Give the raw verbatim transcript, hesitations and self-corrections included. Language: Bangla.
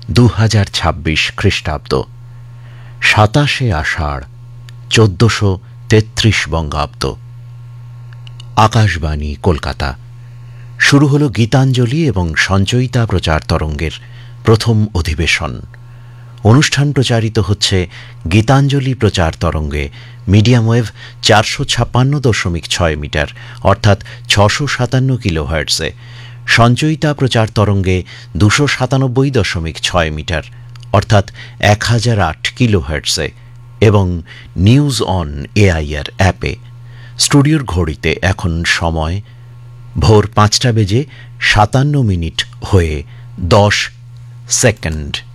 দু হাজার ছাব্বিশ খ্রিস্টাব্দ, সাতাশে আষাঢ়, চোদ্দশো তেত্রিশ বঙ্গাব্দ। আকাশবাণী কলকাতা। শুরু হল গীতাঞ্জলি এবং সঞ্চয়িতা প্রচার তরঙ্গের প্রথম অধিবেশন। অনুষ্ঠান প্রচারিত হচ্ছে গীতাঞ্জলি প্রচার তরঙ্গে মিডিয়াম ওয়েভ চারশো ছাপ্পান্ন দশমিক ছয় মিটার অর্থাৎ ছশো সাতান্ন কিলোহার্টসে, সঞ্চয়িতা প্রচার তরঙ্গে দুশো সাতানব্বই দশমিক ছয় মিটার অর্থাৎ এক হাজার আট কিলোহার্টসে এবং নিউজ অন এআইআর অ্যাপে। স্টুডিওর ঘড়িতে এখন সময় ভোর পাঁচটা বেজে সাতান্ন মিনিট হয়ে দশ সেকেন্ড।